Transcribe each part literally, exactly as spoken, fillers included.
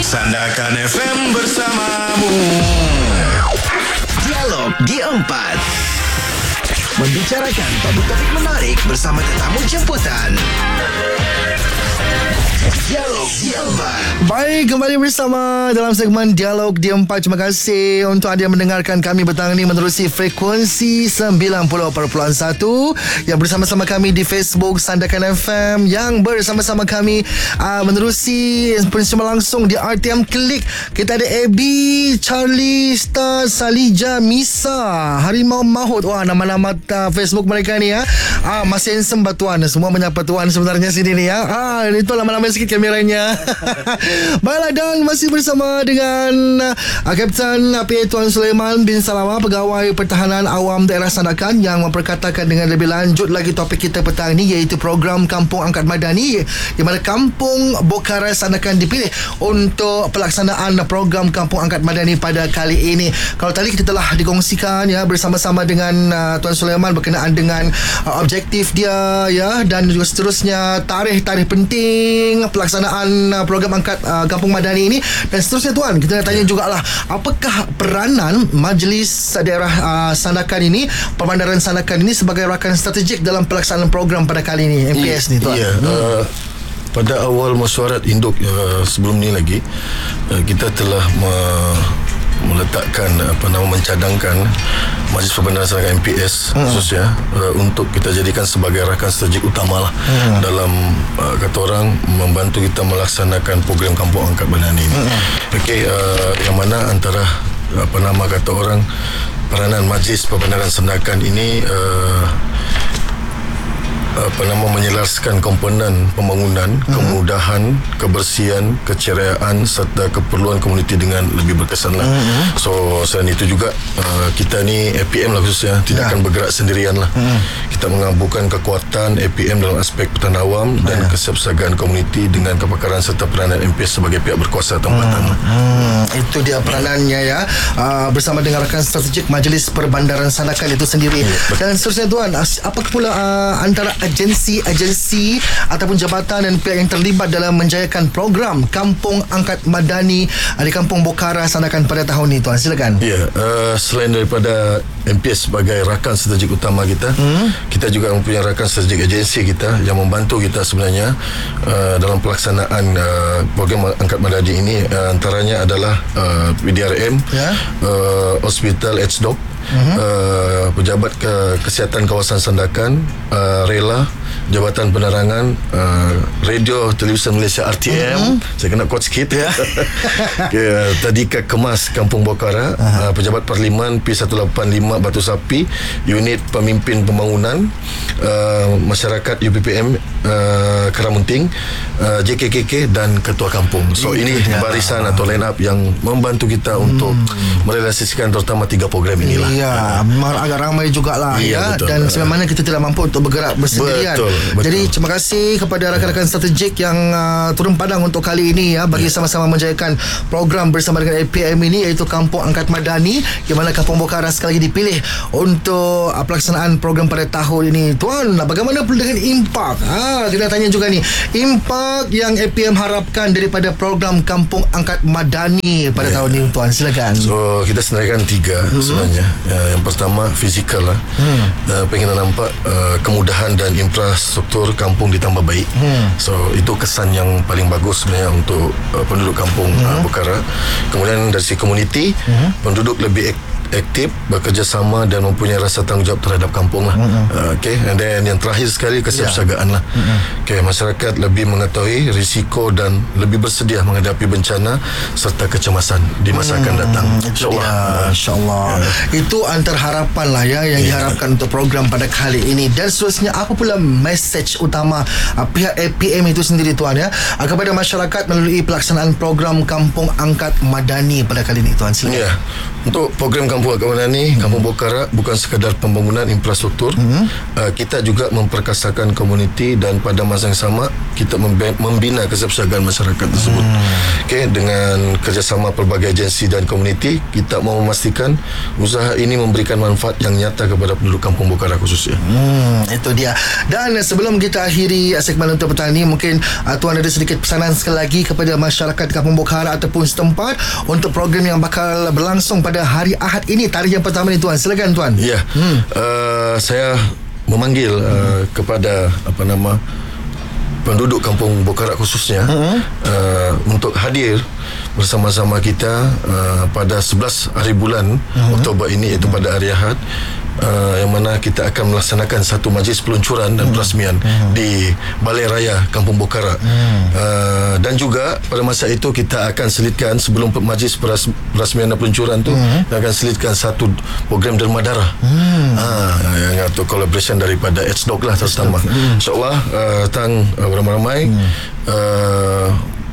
Sandakan F M bersamamu. Dialog di empat, membicarakan topik-topik menarik bersama tetamu jemputan. Dialog di empat. Baik, kembali bersama dalam segmen Dialog di empat. Terima kasih untuk anda yang mendengarkan kami petang ini menerusi frekuensi sembilan puluh perpuluhan satu yang bersama-sama kami di Facebook Sandakan F M, yang bersama-sama kami uh, menerusi bersama langsung di R T M Klik. Kita ada Abby, Charlie, Star, Salija, Misa, Harimau Mahut. Wah, nama-nama uh, Facebook mereka ni ya. Ah, masih handsome batuan. Semua menyapa tuan sebenarnya sini ni ya. Ah, itu lama-lama sikit kameranya. Baiklah, dan masih bersama dengan uh, Kapten P A Tuan Sulaiman bin Salama, Pegawai Pertahanan Awam Daerah Sandakan, yang memperkatakan dengan lebih lanjut lagi topik kita petang ini, iaitu program Kampung Angkat Madani, di mana Kampung Bokara Sandakan dipilih untuk pelaksanaan program Kampung Angkat Madani pada kali ini. Kalau tadi kita telah dikongsikan ya bersama-sama dengan uh, Tuan Sulaiman berkenaan dengan uh, objektif dia ya, dan juga seterusnya tarikh-tarikh penting pelaksanaan uh, program angkat uh, Kampung Madani ini, dan seterusnya tuan, kita nak tanya jugalah, apakah peranan Majlis Daerah uh, Sandakan ini, Perbandaran Sandakan ini sebagai rakan strategik dalam pelaksanaan program pada kali ini, M P S ni tuan? Ya, hmm. uh, pada awal mesyuarat induk uh, sebelum ni lagi, uh, kita telah me- meletakkan apa nama mencadangkan Majlis Perbandaran Sandakan M P S hmm. khususnya uh, untuk kita jadikan sebagai rakan strategik utama lah hmm. dalam uh, kata orang membantu kita melaksanakan program Kampung Angkat Madani ini. Hmm. Okey, uh, yang mana antara apa nama kata orang peranan Majlis Perbandaran Sandakan ini uh, apa nama menyelaraskan komponen pembangunan, uh-huh. kemudahan, kebersihan, keceriaan serta keperluan komuniti dengan lebih berkesan lah. Uh-huh. So selain itu juga uh, kita ni A P M lah khususnya tidak yeah. akan bergerak sendirian lah. Uh-huh. Kita menggabungkan kekuatan A P M dalam aspek pertahanan awam dan uh-huh. kesiapsiagaan komuniti dengan kepakaran serta peranan M P S sebagai pihak berkuasa tempatan. Uh-huh. Hmm, itu dia peranannya ya, uh, bersama dengan rakan strategik Majlis Perbandaran Sandakan itu sendiri. Uh-huh. Dan seterusnya tuan, apa pula uh, antara agensi-agensi ataupun jabatan dan pihak yang terlibat dalam menjayakan program Kampung Angkat Madani di Kampung Bokara Sandakan pada tahun ini tuan? Silakan. Ya, uh, selain daripada M P S sebagai rakan strategik utama kita, hmm. kita juga mempunyai rakan strategik agensi kita yang membantu kita sebenarnya uh, dalam pelaksanaan uh, program Angkat Madani ini. Uh, antaranya adalah uh, P D R M, yeah. uh, Hospital H D O P, Uh-huh. Uh, pejabat ke kesihatan kawasan Sandakan, uh, Rela, Jabatan Penerangan, uh, Radio Televisyen Malaysia R T M. Uh-huh. Saya kena quote sikit ya. Okay, uh, Tadika Kemas Kampung Bokara, uh-huh. uh, Pejabat Parlimen P seratus lapan puluh lima Batu Sapi, Unit Pemimpin Pembangunan, uh, Masyarakat U P P M uh, Karamunting, uh, J K K K dan Ketua Kampung. So ini, ini barisan ya. atau line up yang membantu kita hmm. untuk merealisasikan terutama tiga program inilah. Ya, memang agak ramai jugalah ya, ya. Dan sebagaimana kita tidak mampu untuk bergerak bersendirian. Betul, betul. Jadi terima kasih kepada rakan-rakan strategik yang uh, turun padang untuk kali ini ya, bagi ya. sama-sama menjayakan program bersama dengan A P M ini, iaitu Kampung Angkat Madani, di mana Kampung Bokara sekali lagi dipilih untuk uh, pelaksanaan program pada tahun ini. Tuan, bagaimana pula dengan impak? Ha, kita tanya juga ni, impak yang A P M harapkan daripada program Kampung Angkat Madani pada ya. tahun ini tuan, silakan. So kita senaraikan tiga hmm. sebenarnya. Uh, yang pertama fizikal lah. Hmm. Uh, pengen nampak uh, kemudahan dan infrastruktur kampung ditambah baik. Hmm. So itu kesan yang paling bagus sebenarnya untuk uh, penduduk kampung hmm. uh, Bokara. Kemudian dari segi komuniti, hmm. penduduk lebih ek- aktif, bekerjasama dan mempunyai rasa tanggungjawab terhadap kampung lah. Mm-hmm. Uh, okay, and then yang terakhir sekali kesiapsiagaan yeah. lah. Mm-hmm. Okay, masyarakat lebih mengetahui risiko dan lebih bersedia menghadapi bencana serta kecemasan di masa mm-hmm. akan datang. InsyaAllah. Ya, InsyaAllah. Yeah. Itu antara harapan lah ya yang yeah. diharapkan untuk program pada kali ini. Dan seterusnya, apa pula message utama uh, pihak A P M itu sendiri tuan ya, uh, kepada masyarakat melalui pelaksanaan program Kampung Angkat Madani pada kali ini tuan? Silakan. Ya, yeah. untuk program Kampung Agak Madani, Kampung Bokara bukan sekadar pembangunan infrastruktur. Mm-hmm. uh, Kita juga memperkasakan komuniti dan pada masa yang sama kita membina kesiapsiagaan masyarakat tersebut. Mm. Okay, dengan kerjasama pelbagai agensi dan komuniti, kita mau memastikan usaha ini memberikan manfaat yang nyata kepada penduduk Kampung Bokara khususnya. Hmm, itu dia. Dan sebelum kita akhiri segmen Untuk Petani, mungkin uh, Tuan ada sedikit pesanan sekali lagi kepada masyarakat Kampung Bokara ataupun setempat untuk program yang bakal berlangsung pada hari Ahad ini, tarikh yang pertama ni Tuan. Silakan Tuan. Ya, hmm. uh, saya memanggil uh, kepada apa nama penduduk Kampung Bokara khususnya uh-huh. uh, untuk hadir bersama-sama kita uh, pada sebelas hari bulan uh-huh. Oktober ini, iaitu pada hari Ahad. Uh, yang mana kita akan melaksanakan satu majlis peluncuran dan perasmian hmm. di Balai Raya Kampung Bokara. hmm. uh, dan juga pada masa itu kita akan selitkan, sebelum majlis peras, perasmian dan peluncuran tu hmm. kita akan selitkan satu program derma darah hmm. uh, yang atau collaboration daripada H D O G lah terutama. hmm. InsyaAllah uh, datang uh, beramai-ramai hmm. uh,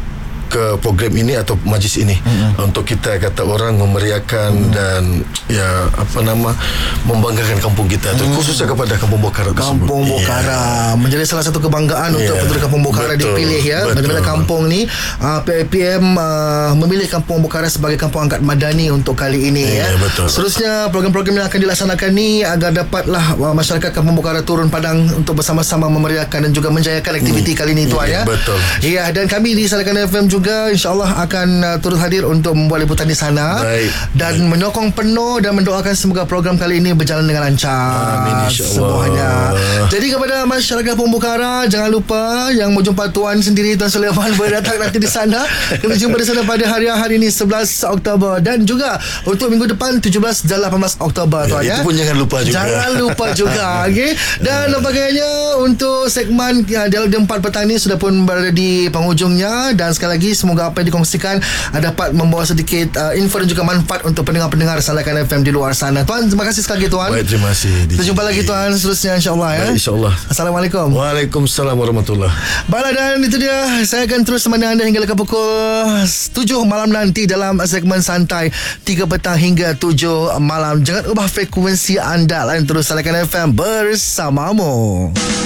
ke program ini atau majlis ini mm-hmm. untuk kita kata orang memeriahkan mm. dan ya apa nama membanggakan kampung kita, mm. khususnya kepada Kampung Bokara tersebut. Kampung Bokara yeah. menjadi salah satu kebanggaan yeah. untuk penduduk Kampung Bokara. Betul. Dipilih ya. Bagaimana kampung ni uh, P I P M uh, memilih Kampung Bokara sebagai kampung angkat madani untuk kali ini yeah, ya. Betul. Seterusnya program-program yang akan dilaksanakan ni agar dapatlah uh, masyarakat Kampung Bokara turun padang untuk bersama-sama memeriahkan dan juga menjayakan aktiviti mm. kali ini tuan yeah, ya. Betul. Ya, dan kami di Sarakan F M juga insyaAllah akan uh, turut hadir untuk membuat liputan di sana. Baik. Dan baik. menyokong penuh dan mendoakan semoga program kali ini berjalan dengan lancar. Amin, insyaAllah. Semuanya. Jadi kepada masyarakat Kampung Bokara, jangan lupa yang mau jumpa Tuan sendiri, Tuan Sulaiman boleh datang nanti di sana. Kita jumpa di sana pada hari Ahad ini sebelas Oktober, dan juga untuk minggu depan tujuh belas dan lapan belas Oktober tuan ya. ya. Itu pun jangan lupa juga. Jangan lupa juga. Okay? Dan sebagainya untuk segmen ya, Dialog D empat Petani sudah pun berada di penghujungnya, dan sekali lagi semoga apa yang dikongsikan uh, dapat membawa sedikit uh, info dan juga manfaat untuk pendengar-pendengar Sarakan F M di luar sana. Tuan, terima kasih sekali lagi Tuan. Baik, terima kasih. Kita jumpa lagi Tuan seterusnya insyaAllah ya. Baik, insyaAllah. Assalamualaikum. Waalaikumsalam warahmatullahi. Baiklah, dan itu dia. Saya akan terus menemani anda hingga ke pukul tujuh malam nanti dalam segmen santai tiga petang hingga tujuh malam. Jangan ubah frekuensi anda, lain terus Sarakan F M bersamamu.